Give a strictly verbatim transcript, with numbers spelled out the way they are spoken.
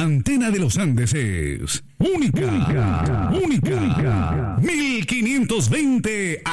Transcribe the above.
Antena de los Andes es única, única, única, única. mil quinientos veinte